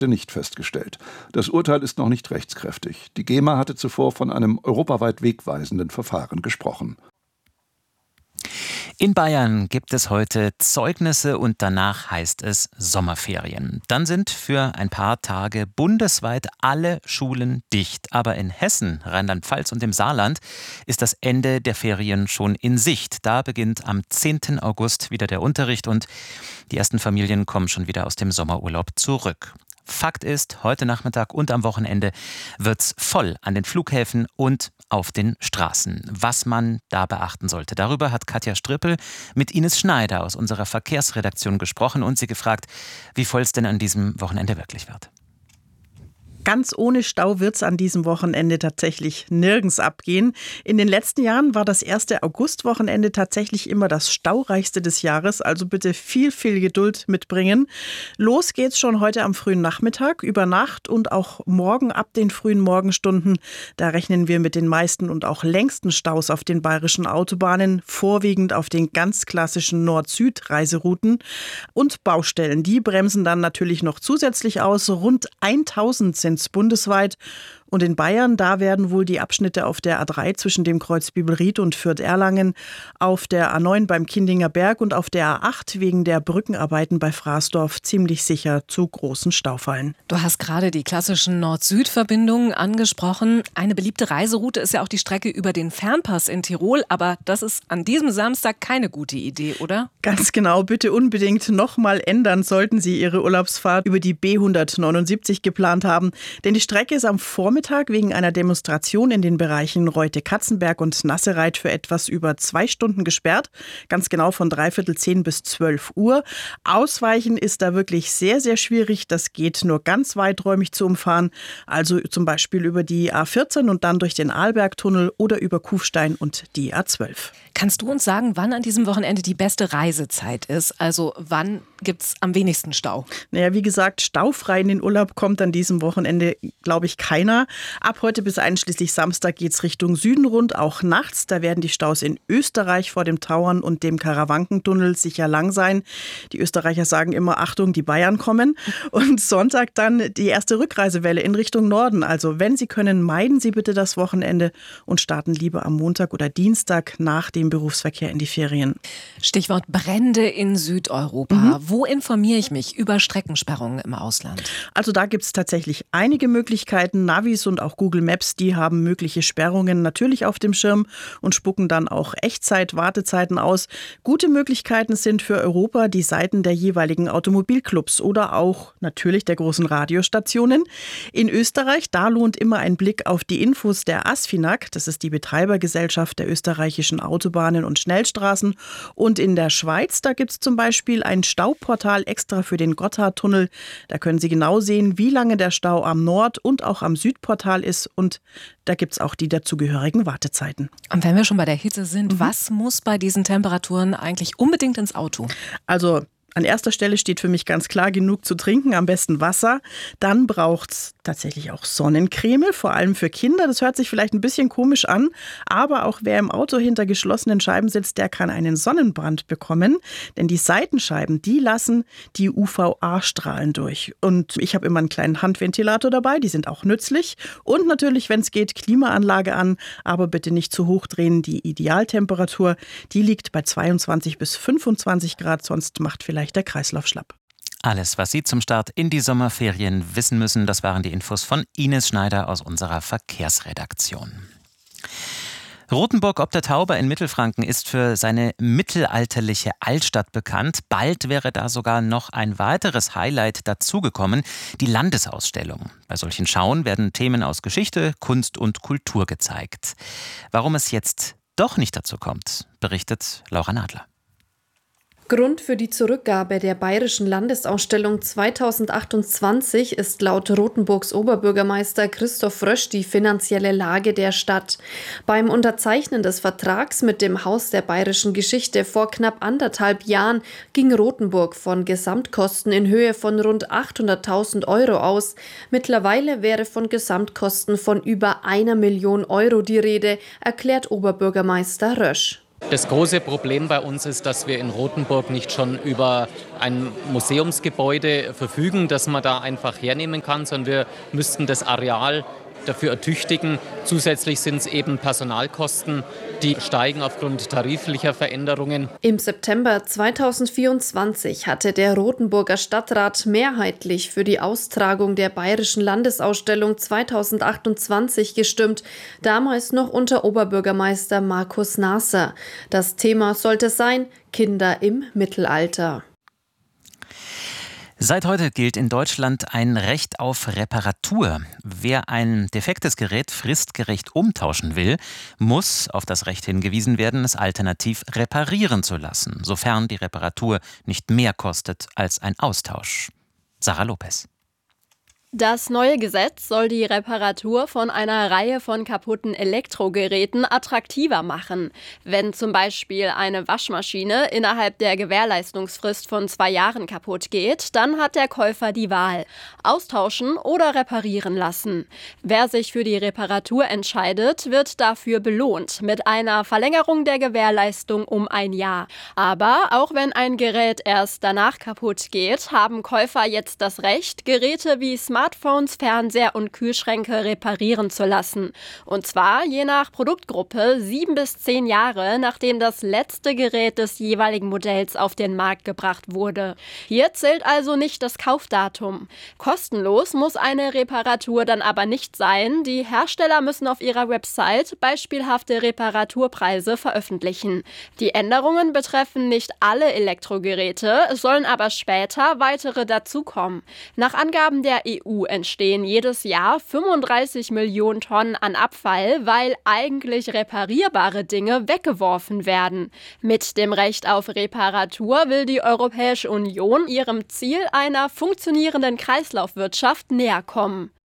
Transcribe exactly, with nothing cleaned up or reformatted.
nicht festgestellt. Das Urteil ist noch nicht rechtskräftig. Die GEMA hatte zuvor von einem europaweit wegweisenden Verfahren gesprochen. In Bayern gibt es heute Zeugnisse und danach heißt es Sommerferien. Dann sind für ein paar Tage bundesweit alle Schulen dicht. Aber in Hessen, Rheinland-Pfalz und dem Saarland ist das Ende der Ferien schon in Sicht. Da beginnt am zehnten August wieder der Unterricht und die ersten Familien kommen schon wieder aus dem Sommerurlaub zurück. Fakt ist, heute Nachmittag und am Wochenende wird's voll an den Flughäfen und auf den Straßen. Was man da beachten sollte, darüber hat Katja Strippel mit Ines Schneider aus unserer Verkehrsredaktion gesprochen und sie gefragt, wie voll es denn an diesem Wochenende wirklich wird. Ganz ohne Stau wird es an diesem Wochenende tatsächlich nirgends abgehen. In den letzten Jahren war das erste Augustwochenende tatsächlich immer das staureichste des Jahres. Also bitte viel, viel Geduld mitbringen. Los geht's schon heute am frühen Nachmittag, über Nacht und auch morgen ab den frühen Morgenstunden. Da rechnen wir mit den meisten und auch längsten Staus auf den bayerischen Autobahnen, vorwiegend auf den ganz klassischen Nord-Süd-Reiserouten. Und Baustellen, die bremsen dann natürlich noch zusätzlich aus. Rund tausend sind bundesweit. Und in Bayern, da werden wohl die Abschnitte auf der A drei zwischen dem Kreuz Bibelried und Fürth-Erlangen, auf der A neun beim Kindinger Berg und auf der A acht wegen der Brückenarbeiten bei Fraßdorf ziemlich sicher zu großen Staufallen. Du hast gerade die klassischen Nord-Süd-Verbindungen angesprochen. Eine beliebte Reiseroute ist ja auch die Strecke über den Fernpass in Tirol. Aber das ist an diesem Samstag keine gute Idee, oder? Ganz genau. Bitte unbedingt nochmal ändern, sollten Sie Ihre Urlaubsfahrt über die B hundertneunundsiebzig geplant haben. Denn die Strecke ist am Vormittag wegen einer Demonstration in den Bereichen Reute-Katzenberg und Nassereit für etwas über zwei Stunden gesperrt. Ganz genau von dreiviertel zehn bis zwölf Uhr. Ausweichen ist da wirklich sehr, sehr schwierig. Das geht nur ganz weiträumig zu umfahren. Also zum Beispiel über die A vierzehn und dann durch den Arlbergtunnel oder über Kufstein und die A zwölf. Kannst du uns sagen, wann an diesem Wochenende die beste Reisezeit ist? Also wann gibt es am wenigsten Stau? Naja, wie gesagt, staufrei in den Urlaub kommt an diesem Wochenende, glaube ich, keiner. Ab heute bis einschließlich Samstag geht es Richtung Süden rund, auch nachts. Da werden die Staus in Österreich vor dem Tauern und dem Karawankentunnel sicher lang sein. Die Österreicher sagen immer, Achtung, die Bayern kommen. Und Sonntag dann die erste Rückreisewelle in Richtung Norden. Also wenn Sie können, meiden Sie bitte das Wochenende und starten lieber am Montag oder Dienstag nach dem Berufsverkehr in die Ferien. Stichwort Brände in Südeuropa. Mhm. Wo informiere ich mich über Streckensperrungen im Ausland? Also da gibt es tatsächlich einige Möglichkeiten. Navis und auch Google Maps, die haben mögliche Sperrungen natürlich auf dem Schirm und spucken dann auch Echtzeit-Wartezeiten aus. Gute Möglichkeiten sind für Europa die Seiten der jeweiligen Automobilclubs oder auch natürlich der großen Radiostationen. In Österreich, da lohnt immer ein Blick auf die Infos der ASFINAG. Das ist die Betreibergesellschaft der österreichischen Autobahnen und Schnellstraßen. Und in der Schweiz, da gibt es zum Beispiel ein Stauportal extra für den Gotthardtunnel. Da können Sie genau sehen, wie lange der Stau am Nord- und auch am Südportal ist. Und da gibt es auch die dazugehörigen Wartezeiten. Und wenn wir schon bei der Hitze sind, mhm. was muss bei diesen Temperaturen eigentlich unbedingt ins Auto? Also an erster Stelle steht für mich ganz klar, genug zu trinken, am besten Wasser. Dann braucht es tatsächlich auch Sonnencreme, vor allem für Kinder. Das hört sich vielleicht ein bisschen komisch an, aber auch wer im Auto hinter geschlossenen Scheiben sitzt, der kann einen Sonnenbrand bekommen. Denn die Seitenscheiben, die lassen die U V A-Strahlen durch. Und ich habe immer einen kleinen Handventilator dabei, die sind auch nützlich. Und natürlich, wenn es geht, Klimaanlage an, aber bitte nicht zu hoch drehen. Die Idealtemperatur, die liegt bei zweiundzwanzig bis fünfundzwanzig Grad, sonst macht vielleicht der Kreislauf schlapp. Alles, was Sie zum Start in die Sommerferien wissen müssen, das waren die Infos von Ines Schneider aus unserer Verkehrsredaktion. Rothenburg ob der Tauber in Mittelfranken ist für seine mittelalterliche Altstadt bekannt. Bald wäre da sogar noch ein weiteres Highlight dazugekommen, die Landesausstellung. Bei solchen Schauen werden Themen aus Geschichte, Kunst und Kultur gezeigt. Warum es jetzt doch nicht dazu kommt, berichtet Laura Nadler. Grund für die Zurückgabe der Bayerischen Landesausstellung zweitausendachtundzwanzig ist laut Rothenburgs Oberbürgermeister Christoph Rösch die finanzielle Lage der Stadt. Beim Unterzeichnen des Vertrags mit dem Haus der Bayerischen Geschichte vor knapp anderthalb Jahren ging Rothenburg von Gesamtkosten in Höhe von rund achthunderttausend Euro aus. Mittlerweile wäre von Gesamtkosten von über einer Million Euro die Rede, erklärt Oberbürgermeister Rösch. Das große Problem bei uns ist, dass wir in Rothenburg nicht schon über ein Museumsgebäude verfügen, das man da einfach hernehmen kann, sondern wir müssten das Areal dafür ertüchtigen. Zusätzlich sind es eben Personalkosten, die steigen aufgrund tariflicher Veränderungen. Im September zweitausendvierundzwanzig hatte der Rothenburger Stadtrat mehrheitlich für die Austragung der Bayerischen Landesausstellung zweitausendachtundzwanzig gestimmt, damals noch unter Oberbürgermeister Markus Nasser. Das Thema sollte sein: Kinder im Mittelalter. Seit heute gilt in Deutschland ein Recht auf Reparatur. Wer ein defektes Gerät fristgerecht umtauschen will, muss auf das Recht hingewiesen werden, es alternativ reparieren zu lassen, sofern die Reparatur nicht mehr kostet als ein Austausch. Sarah Lopez. Das neue Gesetz soll die Reparatur von einer Reihe von kaputten Elektrogeräten attraktiver machen. Wenn zum Beispiel eine Waschmaschine innerhalb der Gewährleistungsfrist von zwei Jahren kaputt geht, dann hat der Käufer die Wahl: austauschen oder reparieren lassen. Wer sich für die Reparatur entscheidet, wird dafür belohnt mit einer Verlängerung der Gewährleistung um ein Jahr. Aber auch wenn ein Gerät erst danach kaputt geht, haben Käufer jetzt das Recht, Geräte wie Smartphones, Smartphones, Fernseher und Kühlschränke reparieren zu lassen. Und zwar je nach Produktgruppe sieben bis zehn Jahre, nachdem das letzte Gerät des jeweiligen Modells auf den Markt gebracht wurde. Hier zählt also nicht das Kaufdatum. Kostenlos muss eine Reparatur dann aber nicht sein. Die Hersteller müssen auf ihrer Website beispielhafte Reparaturpreise veröffentlichen. Die Änderungen betreffen nicht alle Elektrogeräte, es sollen aber später weitere dazukommen. Nach Angaben der E U entstehen jedes Jahr fünfunddreißig Millionen Tonnen an Abfall, weil eigentlich reparierbare Dinge weggeworfen werden. Mit dem Recht auf Reparatur will die Europäische Union ihrem Ziel einer funktionierenden Kreislaufwirtschaft näher kommen.